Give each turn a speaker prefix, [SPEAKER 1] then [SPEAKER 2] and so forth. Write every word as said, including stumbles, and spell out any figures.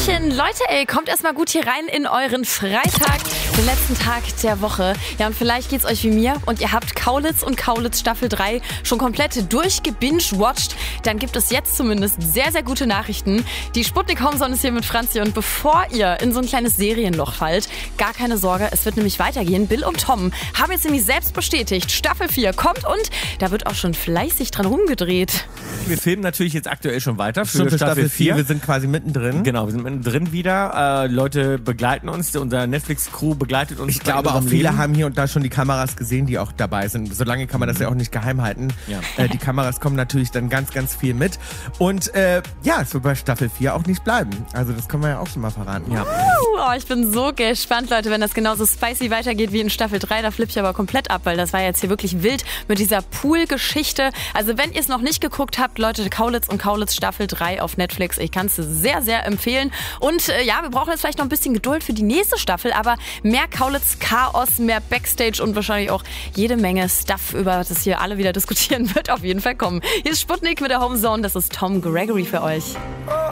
[SPEAKER 1] Hallöchen, Leute, ey, kommt erstmal gut hier rein in euren Freitag, den letzten Tag der Woche. Ja, und vielleicht geht's euch wie mir und ihr habt Kaulitz und Kaulitz Staffel drei schon komplett durchgebingewatcht. Dann gibt es jetzt zumindest sehr, sehr gute Nachrichten. Die Sputnik Homezone ist hier mit Franzi und bevor ihr in so ein kleines Serienloch fallt, gar keine Sorge, es wird nämlich weitergehen. Bill und Tom haben jetzt nämlich selbst bestätigt, Staffel vier kommt und da wird auch schon fleißig dran rumgedreht.
[SPEAKER 2] Wir filmen natürlich jetzt aktuell schon weiter für,
[SPEAKER 3] Schon für
[SPEAKER 2] Staffel vier.
[SPEAKER 3] Wir sind quasi mittendrin.
[SPEAKER 2] Genau, wir sind mittendrin wieder. Äh, Leute begleiten uns, unser Netflix-Crew begleitet uns.
[SPEAKER 3] Ich glaube auch viele Leben. haben hier und da schon die Kameras gesehen, die auch dabei sind. Solange kann man das ja auch nicht geheim halten.
[SPEAKER 2] Ja.
[SPEAKER 3] Äh, die Kameras kommen natürlich dann ganz, ganz viel mit. Und äh, ja, es wird bei Staffel vier auch nicht bleiben. Also das können wir ja auch schon mal verraten. Ja.
[SPEAKER 1] Oh, ich bin so gespannt, Leute, wenn das genauso spicy weitergeht wie in Staffel drei. Da flippe ich aber komplett ab, weil das war jetzt hier wirklich wild mit dieser Pool-Geschichte. Also wenn ihr es noch nicht geguckt habt, Leute, Kaulitz und Kaulitz Staffel drei auf Netflix. Ich kann es sehr, sehr empfehlen. Und äh, ja, wir brauchen jetzt vielleicht noch ein bisschen Geduld für die nächste Staffel, aber mehr Kaulitz-Chaos, mehr Backstage und wahrscheinlich auch jede Menge Stuff, über das hier alle wieder diskutieren, wird auf jeden Fall kommen. Hier ist Sputnik mit der Homezone. Das ist Tom Gregory für euch.